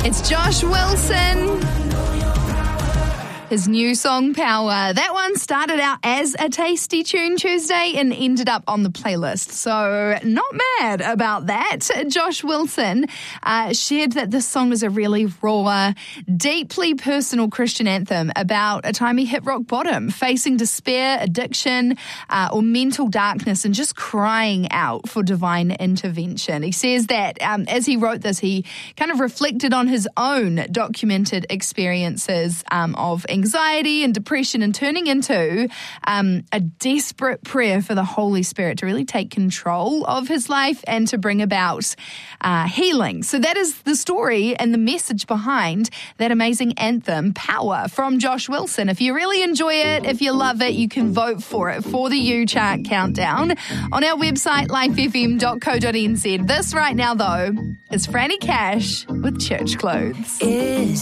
It's Josh Wilson. His new song, Power. That one started out as a Tasty Tune Tuesday and ended up on the playlist. So not mad about that. Josh Wilson shared that this song is a really raw, deeply personal Christian anthem about a time he hit rock bottom, facing despair, addiction, or mental darkness, and just crying out for divine intervention. He says that as he wrote this, he kind of reflected on his own documented experiences of anxiety and depression, and turning into a desperate prayer for the Holy Spirit to really take control of his life and to bring about healing. So that is the story and the message behind that amazing anthem, Power, from Josh Wilson. If you really enjoy it, if you love it, you can vote for it for the U Chart Countdown on our website, lifefm.co.nz. This right now, though, is Franny Cash with Church Clothes.